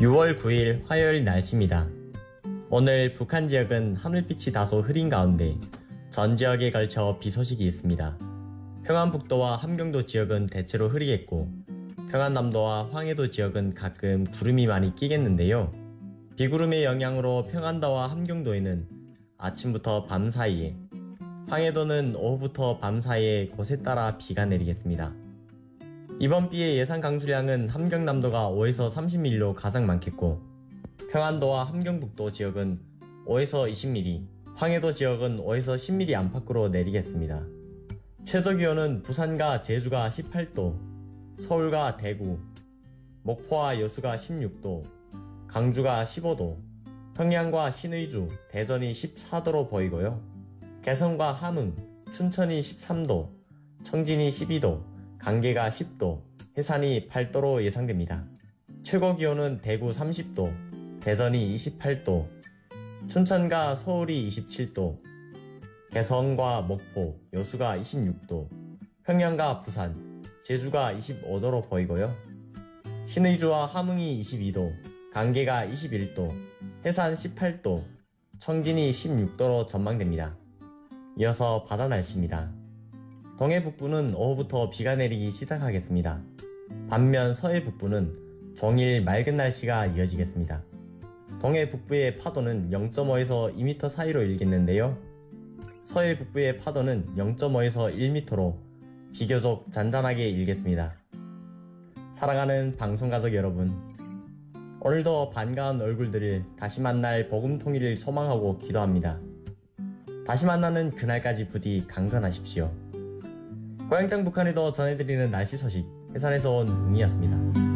6월 9일 화요일 날씨입니다. 오늘 북한 지역은 하늘빛이 다소 흐린 가운데 전 지역에 걸쳐 비 소식이 있습니다. 평안북도와 함경도 지역은 대체로 흐리겠고 평안남도와 황해도 지역은 가끔 구름이 많이 끼겠는데요. 비구름의 영향으로 평안도와 함경도에는 아침부터 밤 사이에, 황해도는 오후부터 밤 사이에 곳에 따라 비가 내리겠습니다. 이번 비의 예상 강수량은 함경남도가 5에서 30mm로 가장 많겠고 평안도와 함경북도 지역은 5에서 20mm, 황해도 지역은 5에서 10mm 안팎으로 내리겠습니다. 최저기온은 부산과 제주가 18도, 서울과 대구, 목포와 여수가 16도, 강주가 15도, 평양과 신의주, 대전이 14도로 보이고요. 개성과 함흥, 춘천이 13도, 청진이 12도, 강계가 10도, 해산이 8도로 예상됩니다. 최고기온은 대구 30도, 대전이 28도, 춘천과 서울이 27도, 개성과 목포, 여수가 26도, 평양과 부산, 제주가 25도로 보이고요. 신의주와 함흥이 22도, 강계가 21도, 해산 18도, 청진이 16도로 전망됩니다. 이어서 바다 날씨입니다. 동해 북부는 오후부터 비가 내리기 시작하겠습니다. 반면 서해 북부는 종일 맑은 날씨가 이어지겠습니다. 동해 북부의 파도는 0.5에서 2m 사이로 일겠는데요. 서해 북부의 파도는 0.5에서 1m로 비교적 잔잔하게 일겠습니다. 사랑하는 방송가족 여러분, 오늘도 반가운 얼굴들을 다시 만날 복음 통일을 소망하고 기도합니다. 다시 만나는 그날까지 부디 강건하십시오. 고향 땅 북한에도 전해드리는 날씨 소식, 해산에서 온 웅이었습니다.